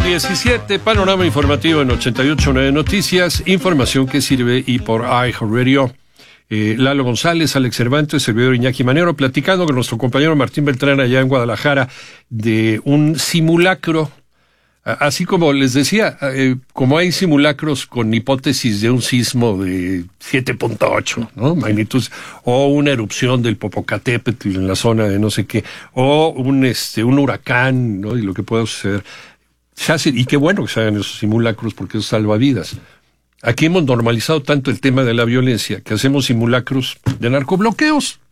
8:17, panorama informativo en 88.9 Noticias, información que sirve y por iHeartRadio. Lalo González, Alex Cervantes, servidor Iñaki Manero, platicando con nuestro compañero Martín Beltrán allá en Guadalajara de un simulacro. Así como les decía, como hay simulacros con hipótesis de un sismo de 7.8, ¿no? Magnitud, o una erupción del Popocatépetl en la zona de no sé qué, o un huracán, ¿no? Y lo que pueda suceder. Y qué bueno que se hagan esos simulacros porque eso salva vidas. Aquí hemos normalizado tanto el tema de la violencia que hacemos simulacros de narcobloqueos.